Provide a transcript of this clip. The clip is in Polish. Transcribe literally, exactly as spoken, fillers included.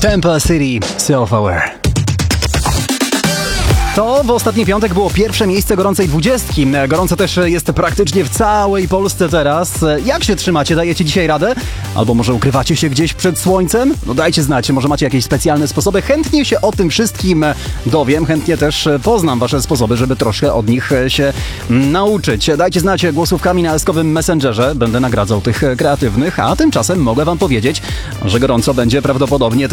Tampa City, Self-Aware. To w ostatni piątek było pierwsze miejsce gorącej dwudziestki. Gorąco też jest praktycznie w całej Polsce teraz. Jak się trzymacie? Dajecie dzisiaj radę? Albo może ukrywacie się gdzieś przed słońcem? No dajcie znać, może macie jakieś specjalne sposoby. Chętnie się o tym wszystkim dowiem. Chętnie też poznam wasze sposoby, żeby troszkę od nich się nauczyć. Dajcie znać głosówkami na eskowym Messengerze. Będę nagradzał tych kreatywnych, a tymczasem mogę wam powiedzieć, że gorąco będzie prawdopodobnie